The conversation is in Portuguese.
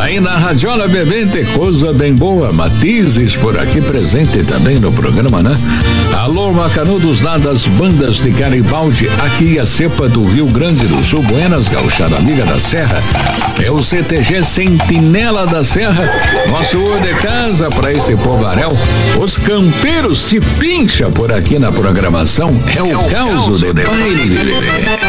Aí na Radiola Bebê tem coisa bem boa. Matizes por aqui presente também no programa, né? Alô, Macanudos lá das bandas de Garibaldi, aqui a cepa do Rio Grande do Sul, Buenas, Gauchada Amiga da Serra. É o CTG Sentinela da Serra, nosso U de casa pra esse povaréu. Os campeiros se pincha por aqui na programação. É o caos de baile.